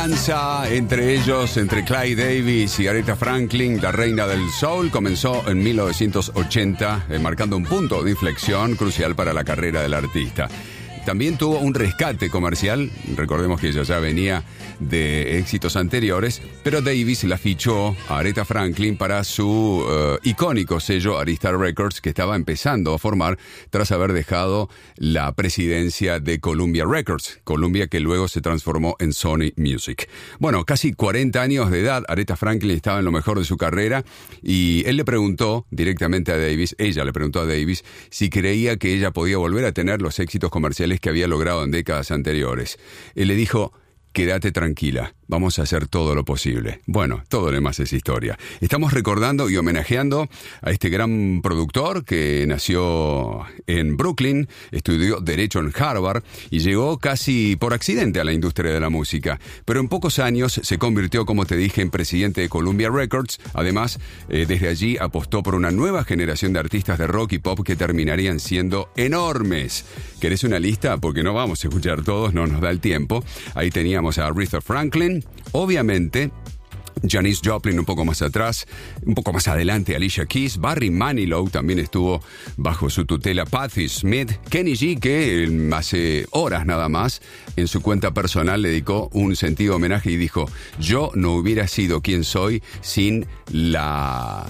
Entre ellos, entre Clive Davis y Aretha Franklin, la reina del soul, comenzó en 1980, marcando un punto de inflexión crucial para la carrera del artista. También tuvo un rescate comercial, recordemos que ella ya venía de éxitos anteriores, pero Davis la fichó a Aretha Franklin para su icónico sello Arista Records, que estaba empezando a formar tras haber dejado la presidencia de Columbia Records, Columbia que luego se transformó en Sony Music. Bueno, casi 40 años de edad, Aretha Franklin estaba en lo mejor de su carrera y él le preguntó directamente a Davis, ella le preguntó a Davis si creía que ella podía volver a tener los éxitos comerciales que había logrado en décadas anteriores. Él le dijo: quédate tranquila, vamos a hacer todo lo posible. Bueno, todo lo demás es historia. Estamos recordando y homenajeando a este gran productor que nació en Brooklyn, estudió Derecho en Harvard y llegó casi por accidente a la industria de la música. Pero en pocos años se convirtió, como te dije, en presidente de Columbia Records. Además, desde allí apostó por una nueva generación de artistas de rock y pop que terminarían siendo enormes. ¿Querés una lista? Porque no vamos a escuchar todos, no nos da el tiempo. Ahí teníamos a Aretha Franklin, obviamente Janis Joplin un poco más atrás, un poco más adelante Alicia Keys, Barry Manilow también estuvo bajo su tutela, Patti Smith, Kenny G, que hace horas nada más en su cuenta personal le dedicó un sentido homenaje y dijo: yo no hubiera sido quien soy sin la